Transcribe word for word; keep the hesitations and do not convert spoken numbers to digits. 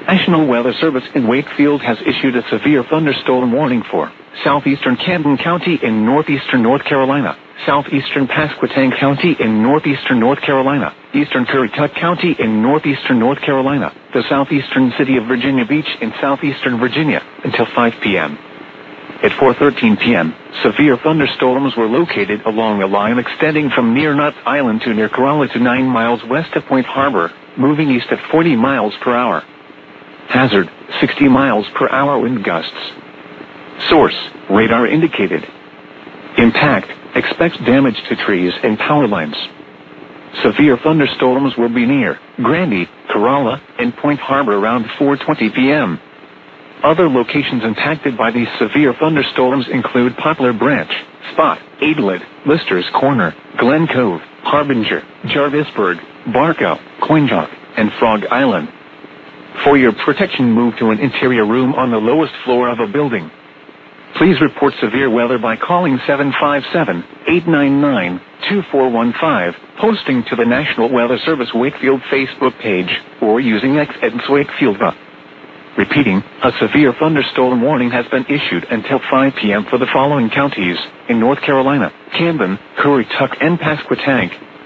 National Weather Service in Wakefield has issued a severe thunderstorm warning for southeastern Camden County in northeastern North Carolina, southeastern Pasquotank County in northeastern North Carolina, eastern Currituck County in northeastern North Carolina, the southeastern city of Virginia Beach in southeastern Virginia, until five p.m. At four thirteen p.m., severe thunderstorms were located along a line extending from near Nuts Island to near Corolla to nine miles west of Point Harbor, moving east at forty miles per hour. Hazard, sixty miles per hour wind gusts. Source, radar indicated. Impact, expects damage to trees and power lines. Severe thunderstorms will be near Grandy, Corolla, and Point Harbor around four twenty p.m. Other locations impacted by these severe thunderstorms include Poplar Branch, Spot, Adelaide, Lister's Corner, Glen Cove, Harbinger, Jarvisburg, Barco, Coinjock, and Frog Island. For your protection, move to an interior room on the lowest floor of a building. Please report severe weather by calling seven five seven, eight nine nine, two four one five, posting to the National Weather Service Wakefield Facebook page, or using X at Wakefield. Repeating, a severe thunderstorm warning has been issued until five p.m. for the following counties in North Carolina: Camden, Currituck, and Pasquotank,